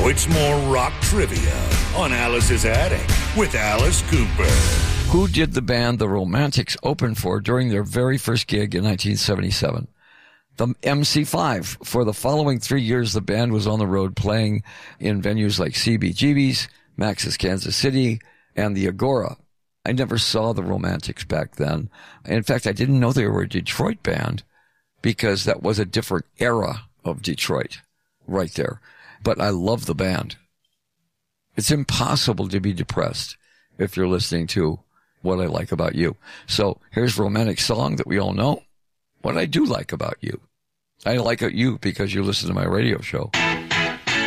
it's more rock trivia on Alice's Attic with Alice Cooper. Who did the band The Romantics open for during their very first gig in 1977? The MC5. For the following 3 years, the band was on the road playing in venues like CBGB's, Max's Kansas City, and the Agora. I never saw the Romantics back then. In fact, I didn't know they were a Detroit band because that was a different era of Detroit right there. But I love the band. It's impossible to be depressed if you're listening to What I Like About You. So here's a romantic song that we all know. What I do like about you. I like you because you listen to my radio show.